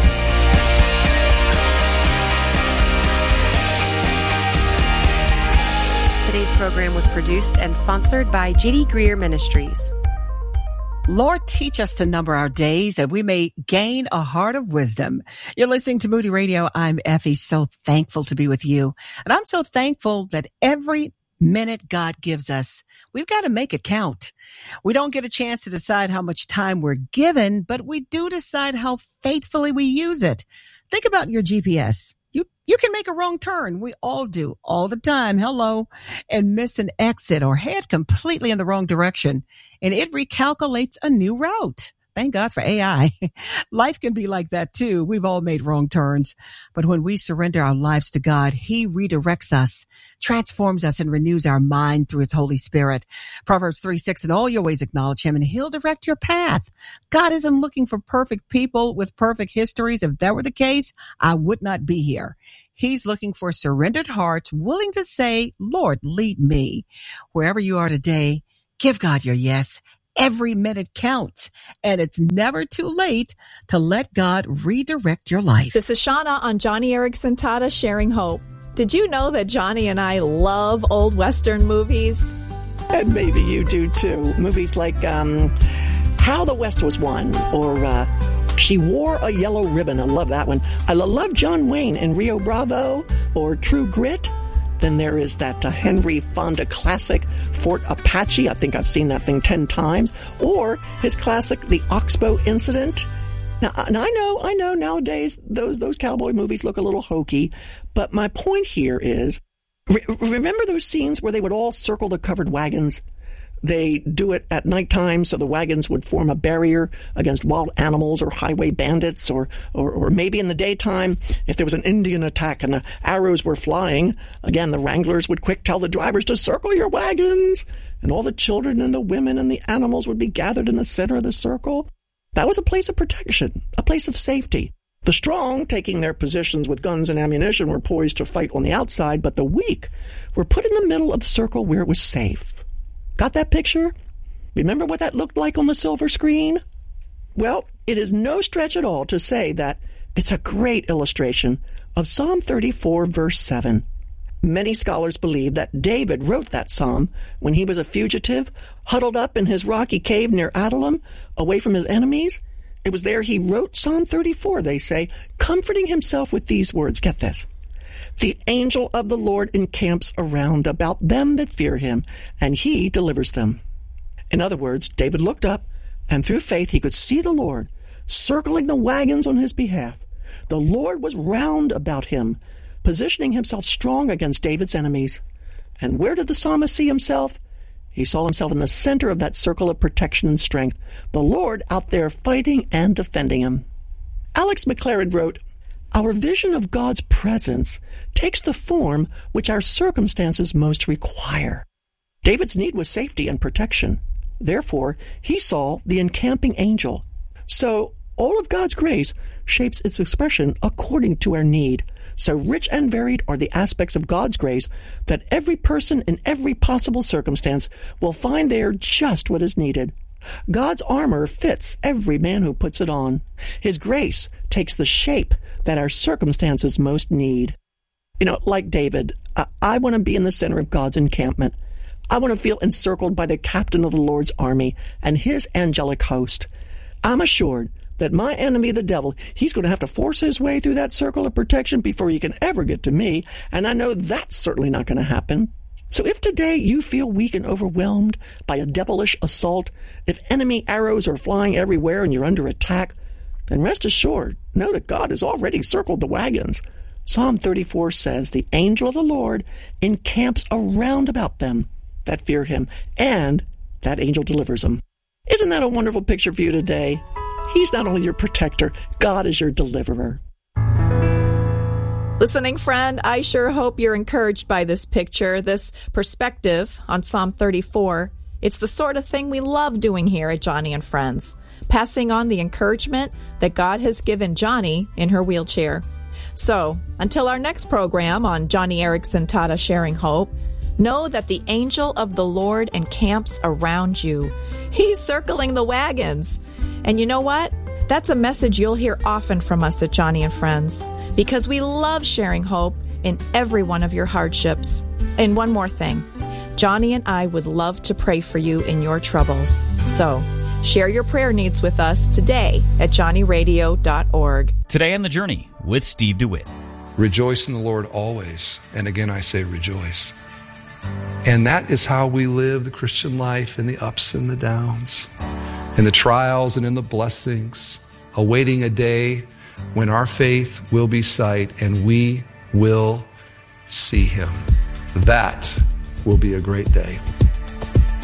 Today's program was produced and sponsored by JD Greer Ministries. Lord, teach us to number our days that we may gain a heart of wisdom. You're listening to Moody Radio. I'm Effie, so thankful to be with you. And I'm so thankful that every minute God gives us, we've got to make it count. We don't get a chance to decide how much time we're given, but we do decide how faithfully we use it. Think about your GPS. You can make a wrong turn. We all do all the time. Hello. And miss an exit or head completely in the wrong direction. And it recalculates a new route. thank God for AI. Life can be like that too. We've all made wrong turns. But when we surrender our lives to God, He redirects us, transforms us, and renews our mind through His Holy Spirit. Proverbs 3:6, in all your ways acknowledge Him, and He'll direct your path. God isn't looking for perfect people with perfect histories. If that were the case, I would not be here. He's looking for surrendered hearts willing to say, Lord, lead me. Wherever you are today, give God your yes. Every minute counts, and it's never too late to let God redirect your life. This is Shauna on Johnny Erickson Tata Sharing Hope. Did you know that Johnny and I love old Western movies? And maybe you do too. Movies like How the West Was Won, or She Wore a Yellow Ribbon. I love that one. I love John Wayne in Rio Bravo, or True Grit. Then there is that Henry Fonda classic, Fort Apache. I think I've seen that thing 10 times. Or his classic, The Oxbow Incident. Now, and I know nowadays those cowboy movies look a little hokey, but my point here is, remember those scenes where they would all circle the covered wagons? They do it at nighttime so the wagons would form a barrier against wild animals or highway bandits, or maybe in the daytime, if there was an Indian attack and the arrows were flying, again, the wranglers would quick tell the drivers to circle your wagons, and all the children and the women and the animals would be gathered in the center of the circle. That was a place of protection, a place of safety. The strong, taking their positions with guns and ammunition, were poised to fight on the outside, but the weak were put in the middle of the circle where it was safe. Got that picture? Remember what that looked like on the silver screen? Well, it is no stretch at all to say that it's a great illustration of Psalm 34, verse 7. Many scholars believe that David wrote that psalm when he was a fugitive, huddled up in his rocky cave near Adullam, away from his enemies. It was there he wrote Psalm 34, they say, comforting himself with these words. Get this. The angel of the Lord encamps around about them that fear him, and he delivers them. In other words, David looked up, and through faith he could see the Lord circling the wagons on his behalf. The Lord was round about him, positioning himself strong against David's enemies. And where did the psalmist see himself? He saw himself in the center of that circle of protection and strength, the Lord out there fighting and defending him. Alex McLaren wrote, our vision of God's presence takes the form which our circumstances most require. David's need was safety and protection. Therefore, he saw the encamping angel. So, all of God's grace shapes its expression according to our need. So rich and varied are the aspects of God's grace that every person in every possible circumstance will find there just what is needed. God's armor fits every man who puts it on. His grace takes the shape that our circumstances most need. You know, like David, I want to be in the center of God's encampment. I want to feel encircled by the captain of the Lord's army and his angelic host. I'm assured that my enemy, the devil, he's going to have to force his way through that circle of protection before he can ever get to me, and I know that's certainly not going to happen. So if today you feel weak and overwhelmed by a devilish assault, if enemy arrows are flying everywhere and you're under attack, then rest assured, know that God has already circled the wagons. Psalm 34 says, the angel of the Lord encamps around about them that fear him, and that angel delivers them. Isn't that a wonderful picture for you today? He's not only your protector, God is your deliverer. Listening friend, I sure hope you're encouraged by this picture, this perspective on Psalm 34. It's the sort of thing we love doing here at Johnny and Friends, passing on the encouragement that God has given Johnny in her wheelchair. So, until our next program on Johnny Erickson Tata Sharing Hope, know that the angel of the Lord encamps around you. He's circling the wagons. And you know what? That's a message you'll hear often from us at Johnny and Friends, because we love sharing hope in every one of your hardships. And one more thing, Johnny and I would love to pray for you in your troubles. So, share your prayer needs with us today at johnnyradio.org. Today on The Journey with Steve DeWitt. Rejoice in the Lord always. And again, I say rejoice. And that is how we live the Christian life, in the ups and the downs, in the trials and in the blessings, awaiting a day when our faith will be sight and we will see him. That will be a great day.